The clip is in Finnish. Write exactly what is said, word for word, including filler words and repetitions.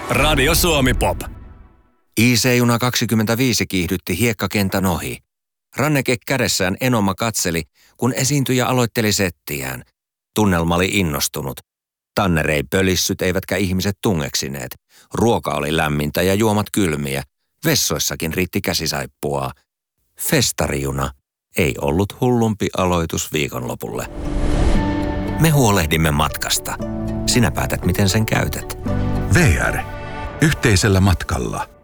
Radio Suomi Pop. I C-juna kaksikymmentäviisi kiihdytti hiekkakentän ohi. Ranneke kädessään Enoma katseli, kun esiintyjä aloitteli settiään. Tunnelma oli innostunut. Tanner ei pölissyt eivätkä ihmiset tungeksineet. Ruoka oli lämmintä ja juomat kylmiä. Vessoissakin riitti käsisaippua. Festarijuna ei ollut hullumpi aloitus viikonlopulle. Me huolehdimme matkasta. Sinä päätät, miten sen käytät. V R. Yhteisellä matkalla.